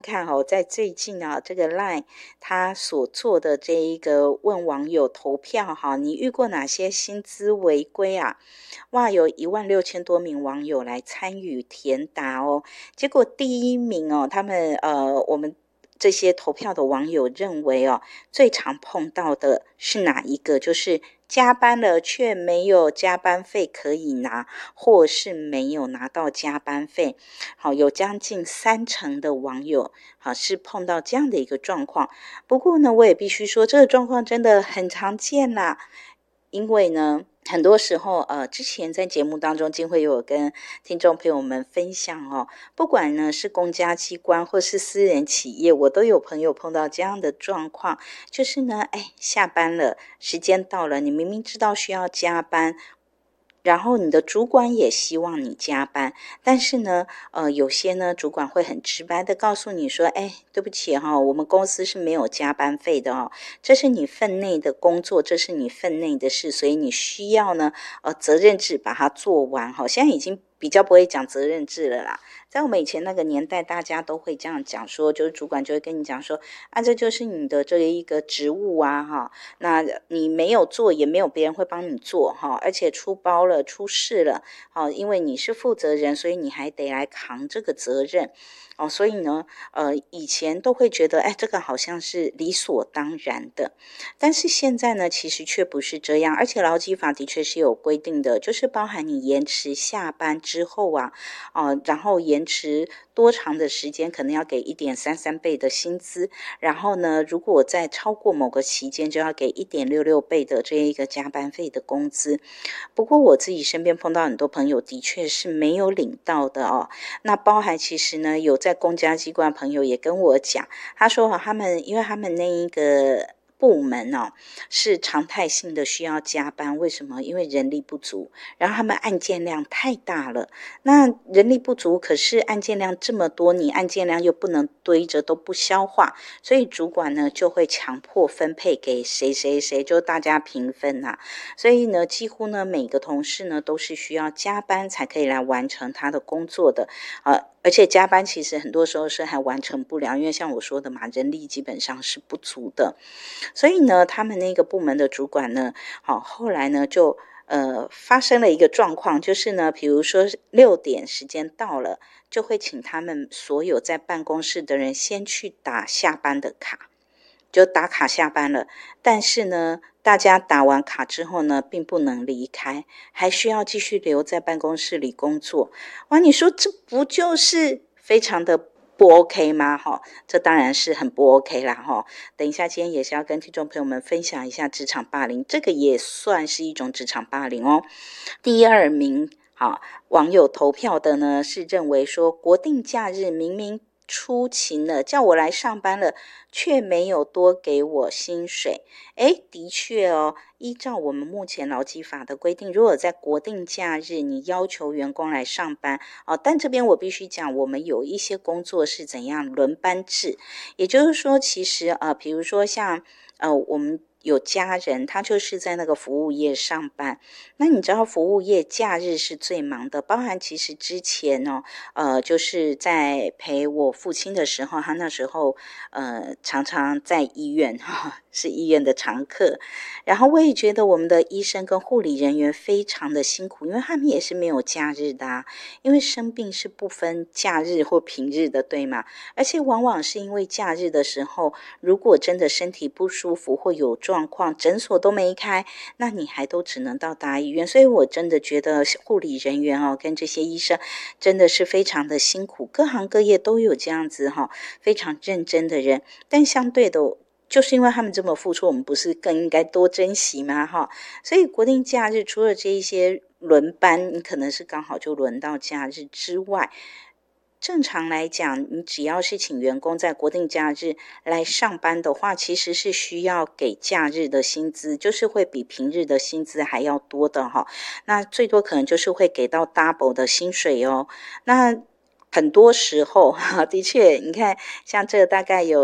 看哦，在最近啊，这个 LINE 他所做的这一个问网友投票哈，你遇过哪些薪资违规啊？哇，有16000多名网友来参与填答哦。结果第一名哦，我们这些投票的网友认为哦，最常碰到的是哪一个？就是加班了却没有加班费可以拿，或是没有拿到加班费。好，有将近30%的网友好是碰到这样的一个状况。不过呢，我也必须说，这个状况真的很常见啦。因为呢，很多时候，之前在节目当中，金慧有跟听众朋友们分享哦，不管呢是公家机关或是私人企业，我都有朋友碰到这样的状况，就是呢，下班了，时间到了，你明明知道需要加班，然后你的主管也希望你加班，但是呢，有些呢，主管会很直白的告诉你说，对不起哈，我们公司是没有加班费的哦，这是你分内的工作，这是你分内的事，所以你需要呢，责任制把它做完哈。现在已经比较不会讲责任制了啦，在我们以前那个年代，大家都会这样讲说，就是主管就会跟你讲说，啊，这就是你的这一个职务啊，哈，那你没有做，也没有别人会帮你做哈，而且出包了、出事了，因为你是负责人，所以你还得来扛这个责任。所以呢，以前都会觉得，这个好像是理所当然的，但是现在呢，其实却不是这样，而且劳基法的确是有规定的，就是包含你延迟下班之后啊，然后延迟多长的时间，可能要给1.33倍的薪资，然后呢，如果在超过某个期间，就要给1.66倍的这一个加班费的工资。不过我自己身边碰到很多朋友，的确是没有领到的哦。那包含其实呢，有在公家机关朋友也跟我讲，他说因为他们那一个部门哦，是常态性的需要加班，为什么？因为人力不足，然后他们案件量太大了。那人力不足，可是案件量这么多，你案件量又不能堆着都不消化，所以主管呢就会强迫分配给谁谁谁，就大家平分啊。所以呢，几乎呢每个同事呢都是需要加班才可以来完成他的工作的，而且加班其实很多时候是还完成不了，因为像我说的嘛，人力基本上是不足的。所以呢，他们那个部门的主管呢，后来呢就发生了一个状况，就是呢，比如说6点时间到了，就会请他们所有在办公室的人先去打下班的卡，就打卡下班了。但是呢，大家打完卡之后呢，并不能离开，还需要继续留在办公室里工作。哇，你说这不就是非常的不 OK 吗？这当然是很不 OK 啦哈。等一下，今天也是要跟听众朋友们分享一下职场霸凌，这个也算是一种职场霸凌哦。第二名，网友投票的呢是认为说，国定假日明明出勤了，叫我来上班了，却没有多给我薪水。的确哦，依照我们目前劳基法的规定，如果在国定假日你要求员工来上班，但这边我必须讲，我们有一些工作是怎样轮班制，也就是说，其实比如说像我们有家人，他就是在那个服务业上班。那你知道服务业假日是最忙的，包含其实之前哦，就是在陪我父亲的时候，他那时候常常在医院是医院的常客。然后我也觉得我们的医生跟护理人员非常的辛苦，因为他们也是没有假日的啊，因为生病是不分假日或平日的，对吗？而且往往是因为假日的时候，如果真的身体不舒服或有状况，诊所都没开，那你还都只能到大医院。所以我真的觉得护理人员跟这些医生真的是非常的辛苦，各行各业都有这样子非常认真的人，但相对的就是因为他们这么付出，我们不是更应该多珍惜吗？所以国定假日除了这一些轮班，你可能是刚好就轮到假日之外，正常来讲，你只要是请员工在国定假日来上班的话，其实是需要给假日的薪资，就是会比平日的薪资还要多的哈。那最多可能就是会给到 double 的薪水哦。那很多时候，的确，你看，像这大概有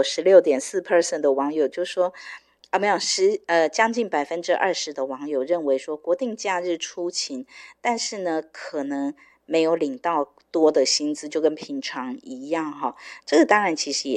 16.4% 的网友就说，没有将近20%的网友认为说，国定假日出勤，但是呢，可能没有领到多的薪资，就跟平常一样哈。这个当然其实也